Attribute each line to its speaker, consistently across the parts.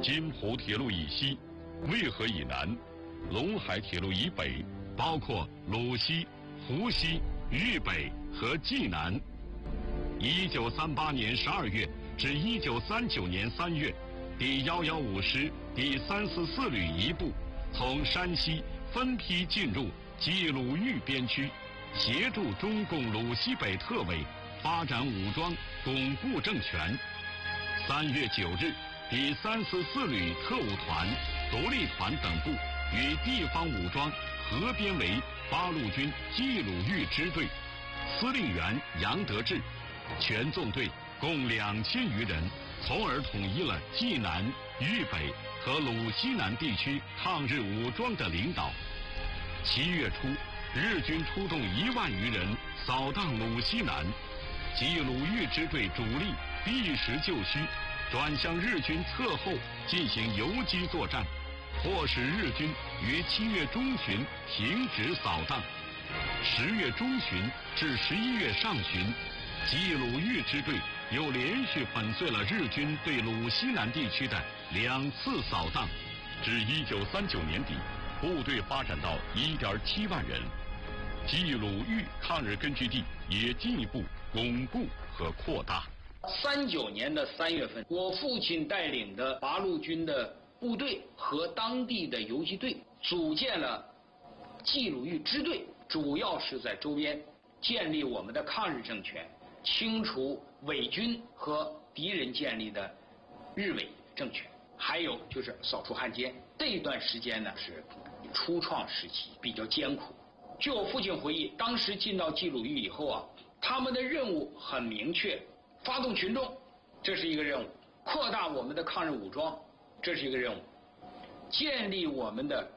Speaker 1: 津浦铁路以西、渭河以南、陇海铁路以北，包括鲁西、湖西、豫北和冀南。1938年12月至1939年3月，第115师第344旅一部从山西分批进入冀鲁豫边区，协助中共鲁西北特委发展武装，巩固政权。3月9日，第344旅特务团、独立团等部与地方武装合编为八路军冀鲁豫支队，司令员杨得志，全纵队共2000余人，从而统一了冀南、豫北和鲁西南地区抗日武装的领导。7月初，日军出动1万余人扫荡鲁西南，冀鲁豫支队主力避实就虚，转向日军侧后进行游击作战，迫使日军于7月中旬停止扫荡。10月中旬至11月上旬，冀鲁豫支队又连续粉碎了日军对鲁西南地区的2次扫荡，至1939年底，部队发展到1.7万人。冀鲁豫抗日根据地也进一步巩固和扩大。
Speaker 2: 39年的3月份，我父亲带领的八路军的部队和当地的游击队组建了冀鲁豫支队，主要是在周边建立我们的抗日政权，清除伪军和敌人建立的日伪政权，还有就是扫除汉奸。这一段时间呢是初创时期，比较艰苦。据我父亲回忆，当时进到冀鲁豫以后啊，他们的任务很明确，发动群众，这是一个任务；扩大我们的抗日武装，这是一个任务；建立我们的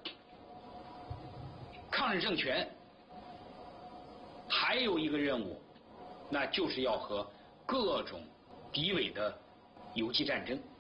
Speaker 2: 抗日政权，还有一个任务，那就是要和各种敌伪的游击战争。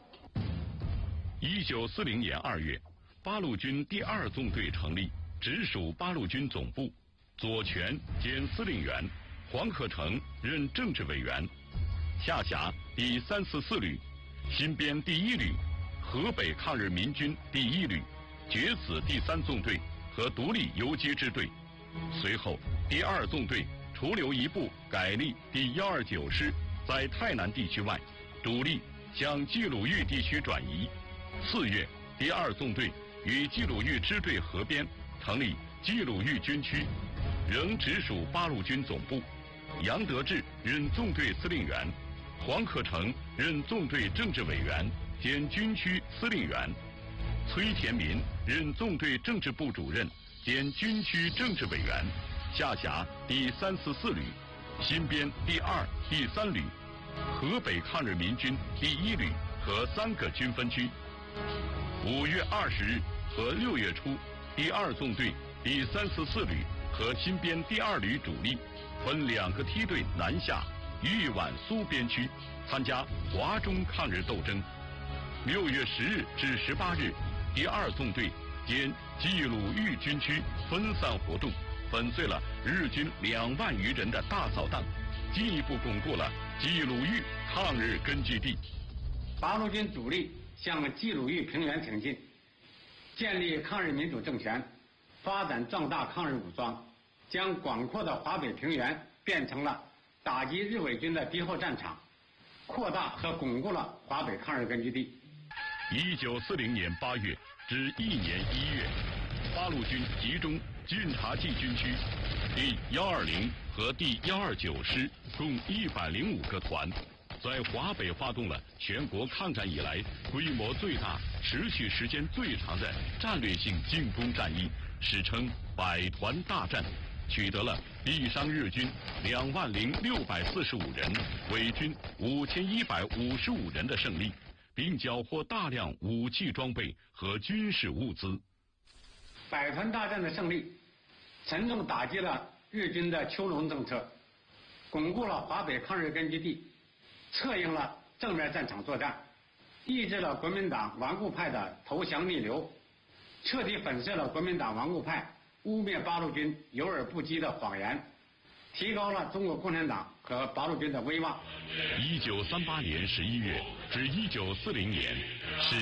Speaker 1: 1940年2月，八路军第2纵队成立，直属八路军总部，左权兼司令员，黄克诚任政治委员，下辖第344旅，新编第1旅，河北抗日民军第1旅，决死第3纵队和独立游击支队。随后，第2纵队除留一部改立第129师，在泰南地区外，主力向冀鲁豫地区转移。4月，第2纵队与冀鲁豫支队合编，成立冀鲁豫军区，仍直属八路军总部。杨得志任纵队司令员，黄克诚任纵队政治委员兼军区司令员，崔田民任纵队政治部主任兼军区政治委员，下辖第344旅，新编第2、第3旅，河北抗日民军第1旅和3个军分区。5月20日和6月初，第2纵队第344旅和新编第2旅主力分2个梯队南下豫皖苏边区，参加华中抗日斗争。6月10日至18日，第2纵队兼冀鲁豫军区分散活动，粉碎了日军2万余人的大扫荡，进一步巩固了冀鲁豫抗日根据地。
Speaker 3: 八路军主力向冀鲁豫平原挺进，建立抗日民主政权，发展壮大抗日武装，将广阔的华北平原变成了打击日伪军的敌后战场，扩大和巩固了华北抗日根据地。
Speaker 1: 1940年8月至1年1月，八路军集中晋察冀军区第120和第129师共105个团，在华北发动了全国抗战以来规模最大、持续时间最长的战略性进攻战役，史称百团大战，取得了毙伤日军20645人、伪军5155人的胜利，并缴获大量武器装备和军事物资。
Speaker 3: 百团大战的胜利，沉重打击了日军的丘农政策，巩固了华北抗日根据地，策应了正面战场作战，抑制了国民党顽固派的投降逆流，彻底粉碎了国民党顽固派污蔑八路军有耳不击的谎言，提高了中国共产党和八路军的威望。
Speaker 1: 1938年11月至1940年是